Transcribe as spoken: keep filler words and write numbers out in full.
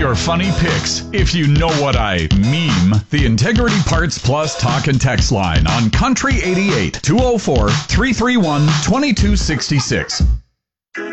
your funny pics, if you know what I meme. The Integrity Parts Plus talk and text line on Country eighty-eight, two oh four, three three one, two two six six.